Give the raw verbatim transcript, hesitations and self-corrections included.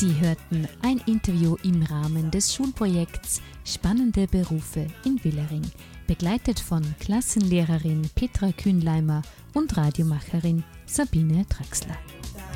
Sie hörten ein Interview im Rahmen des Schulprojekts Spannende Berufe in Willering, begleitet von Klassenlehrerin Petra Kühnleimer und Radiomacherin Sabine Draxler.